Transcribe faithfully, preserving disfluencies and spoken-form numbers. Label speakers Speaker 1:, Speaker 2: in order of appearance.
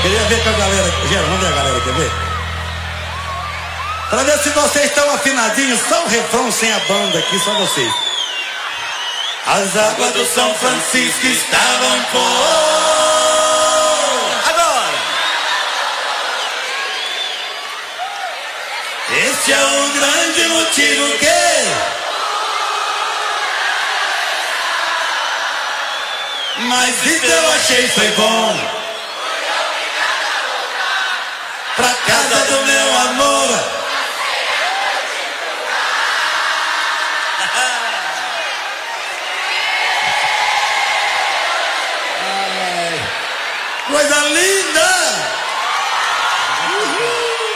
Speaker 1: Queria ver com a galera. Gera, vamos ver a galera, quer ver? Pra ver se vocês estão afinadinhos. Só o refrão sem a banda aqui, só vocês. As águas do São Francisco estavam por... Agora! Este é o grande motivo que... Mas isso eu achei foi bom. Pra casa do meu amor. Ai, coisa linda!